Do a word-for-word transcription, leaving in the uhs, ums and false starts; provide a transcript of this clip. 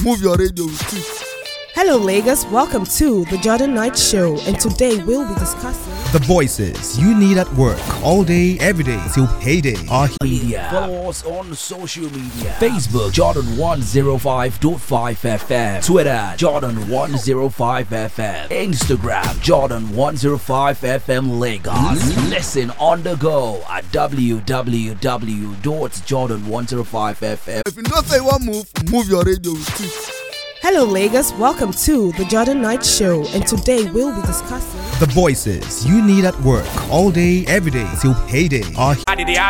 move your radio with it. Hello Lagos, welcome to the Jordan Knight Show, and today we'll be discussing the voices you need at work all day, every day till payday are here. Follow us on social media: Facebook Jordan one oh five point five F M, Twitter Jordan one oh five F M, Instagram Jordan one oh five F M Lagos. Listen on the go at w w w dot jordan one oh five F M. If you don't say one move, move your radio with it. Hello Lagos, welcome to the Jordan Knight Show, and today we'll be discussing the voices you need at work all day, every day till payday are here.